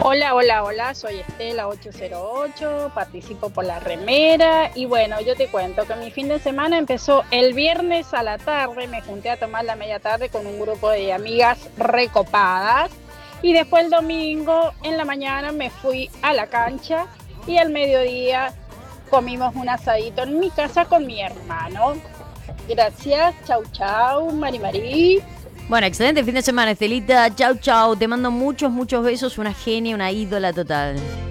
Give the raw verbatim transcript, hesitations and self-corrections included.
Hola, hola, hola, soy Estela ocho cero ocho, participo por la remera y bueno, yo te cuento que mi fin de semana empezó el viernes a la tarde, me junté a tomar la media tarde con un grupo de amigas recopadas y después el domingo en la mañana me fui a la cancha y al mediodía comimos un asadito en mi casa con mi hermano. Gracias, chau chau, Mari Mari. Bueno, excelente fin de semana, Estelita. Chau, chau. Te mando muchos, muchos besos. Una genia, una ídola total.